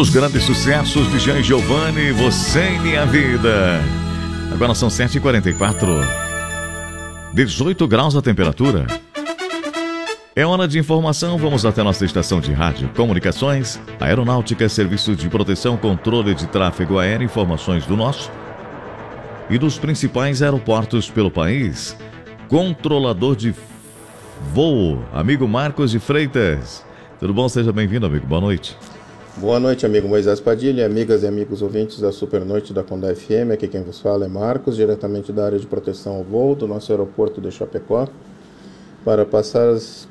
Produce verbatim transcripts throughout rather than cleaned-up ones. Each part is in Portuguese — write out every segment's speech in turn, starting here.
dos grandes sucessos de Jean Giovanni, Você em Minha Vida. Agora são sete e quarenta e quatro. dezoito graus a temperatura. É hora de informação, vamos até nossa estação de rádio, comunicações, aeronáutica, serviços de proteção, controle de tráfego aéreo, informações do nosso e dos principais aeroportos pelo país. Controlador de voo, amigo Marcos de Freitas. Tudo bom? Seja bem-vindo, amigo. Boa noite. Boa noite, amigo Moisés Padilha, amigas e amigos ouvintes da Super Noite da Condá F M. Aqui quem vos fala é Marcos, diretamente da área de proteção ao voo do nosso aeroporto de Chapecó, para passar as,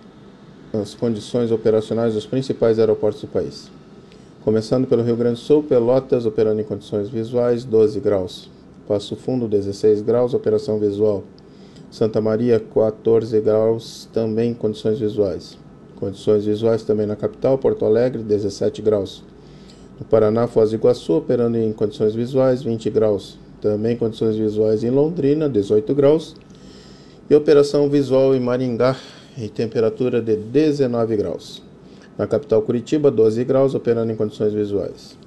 as condições operacionais dos principais aeroportos do país. Começando pelo Rio Grande do Sul, Pelotas, operando em condições visuais, doze graus. Passo Fundo, dezesseis graus, operação visual. Santa Maria, quatorze graus, também em condições visuais. Condições visuais também na capital, Porto Alegre, dezessete graus. No Paraná, Foz do Iguaçu, operando em condições visuais, vinte graus. Também condições visuais em Londrina, dezoito graus. E operação visual em Maringá, em temperatura de dezenove graus. Na capital, Curitiba, doze graus, operando em condições visuais.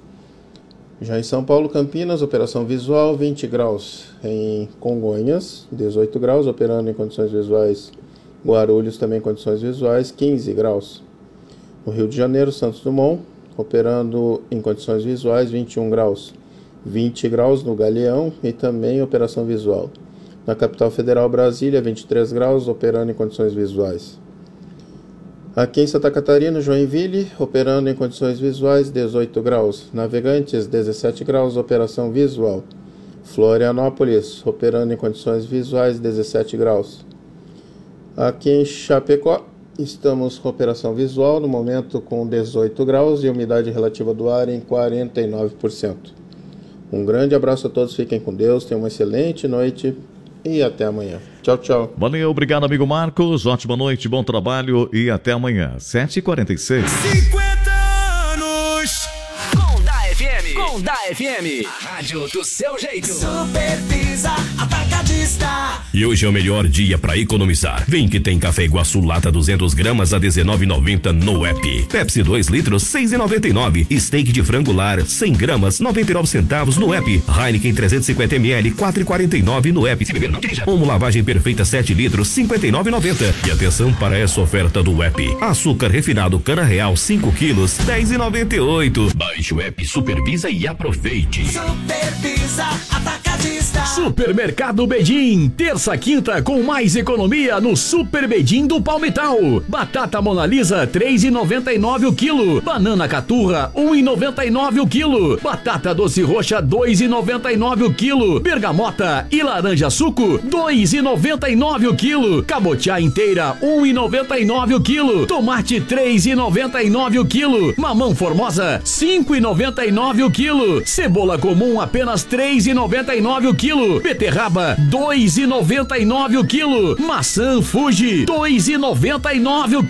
Já em São Paulo, Campinas, operação visual, vinte graus. Em Congonhas, dezoito graus, operando em condições visuais. Guarulhos, também condições visuais, quinze graus. No Rio de Janeiro, Santos Dumont, operando em condições visuais, vinte e um graus. vinte graus no Galeão e também operação visual. Na capital federal, Brasília, vinte e três graus, operando em condições visuais. Aqui em Santa Catarina, Joinville, operando em condições visuais, dezoito graus. Navegantes, dezessete graus, operação visual. Florianópolis, operando em condições visuais, dezessete graus. Aqui em Chapecó, estamos com operação visual, no momento com dezoito graus e umidade relativa do ar em quarenta e nove por cento. Um grande abraço a todos, fiquem com Deus, tenham uma excelente noite e até amanhã. Tchau, tchau. Valeu, obrigado, amigo Marcos, ótima noite, bom trabalho e até amanhã, sete e quarenta e seis. cinquenta anos Condá F M. Condá F M, a rádio do seu jeito. Super Pisa Atacadista. E hoje é o melhor dia para economizar. Vem que tem Café Iguaçu lata duzentas gramas a dezenove reais e noventa centavos no app. Pepsi dois litros seis reais e noventa e nove centavos. Steak de frango lar cem gramas noventa e nove centavos no app. Heineken trezentos e cinquenta mililitros quatro reais e quarenta e nove centavos no app. Se beber, não dirija. Omo lavagem perfeita sete litros cinquenta e nove reais e noventa centavos. E atenção para essa oferta do app. Açúcar refinado Cana Real cinco quilos dez reais e noventa e oito centavos. Baixe o app Supervisa e aproveite. Supervisa Atacadista. Supermercado Bedim, terça quinta com mais economia no Super Bedim do Palmital. Batata Mona Lisa três reais e noventa e nove centavos o quilo. Banana Caturra um real e noventa e nove centavos o quilo. Batata doce roxa dois reais e noventa e nove centavos o quilo. Bergamota e laranja suco dois reais e noventa e nove centavos o quilo. Cabotiá inteira um real e noventa e nove centavos o quilo. Tomate três reais e noventa e nove centavos o quilo. Mamão formosa cinco reais e noventa e nove centavos o quilo. Cebola comum apenas três reais e noventa e nove centavos o quilo. Beterraba dois reais e noventa e nove centavos o quilo. Maçã Fuji dois reais e noventa e nove centavos o